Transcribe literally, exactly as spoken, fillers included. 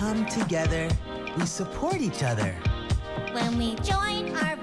come together, we support each other. When we join our